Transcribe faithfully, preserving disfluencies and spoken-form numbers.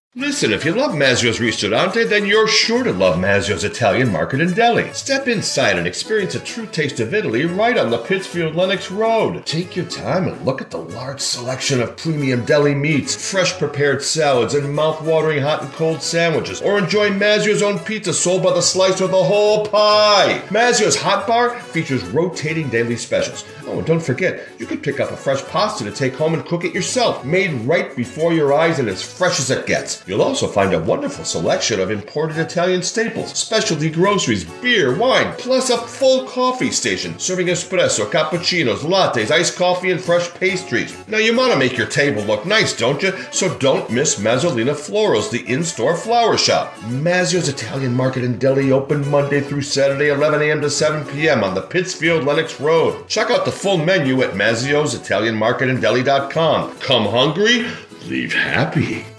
Listen, if you love Mazzio's Ristorante, then you're sure to love Mazzio's Italian Market and Deli. Step inside and experience a true taste of Italy right on the Pittsfield Lennox Road. Take your time and look at the large selection of premium deli meats, fresh prepared salads, and mouth-watering hot and cold sandwiches. Or enjoy Mazzio's own pizza sold by the slice or the whole pie. Mazzio's Hot Bar features rotating daily specials. Oh, and don't forget, you can pick up a fresh pasta to take home and cook it yourself, made right before your eyes and as fresh as it gets. You'll also find a wonderful selection of imported Italian staples, specialty groceries, beer, wine, plus a full coffee station serving espresso, cappuccinos, lattes, iced coffee, and fresh pastries. Now, you want to make your table look nice, don't you? So don't miss Mazzolina Florals, the in-store flower shop. Mazzio's Italian Market and Deli open Monday through Saturday, eleven a.m. to seven p.m. on the Pittsfield Lennox Road. Check out the full menu at Mazzio's Italian Market and Deli dot com. Come hungry, leave happy.